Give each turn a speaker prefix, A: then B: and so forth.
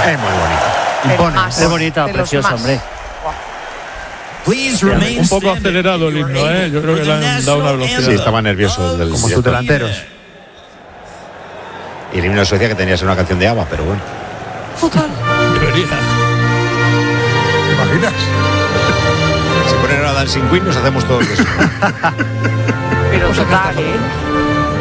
A: Es muy bonita. Impone.
B: Es bonita, preciosa, hombre.
C: Un poco acelerado el himno, ¿eh? Yo creo que le han dado una velocidad.
D: Sí, estaba nervioso.
A: Como sus delanteros.
D: Y el himno de Suecia que tenía que ser una canción de ABBA, pero bueno.
C: Debería.
A: ¿Te imaginas?
D: Si ponen a Dancing Queen nos hacemos todos eso.
E: Pero total, ¿eh?